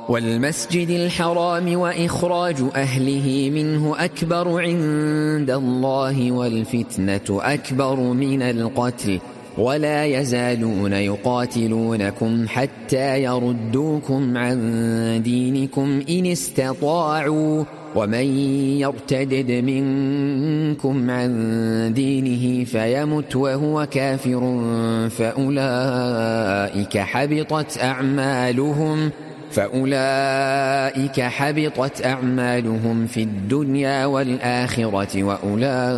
والمسجد الحرام وإخراج أهله منه أكبر عند الله والفتنة أكبر من القتل ولا يزالون يقاتلونكم حتى يردوكم عن دينكم إن استطاعوا ومن يرتدد منكم عن دينه فيمت وهو كافر فأولئك حبطت أعمالهم في الدنيا والآخرة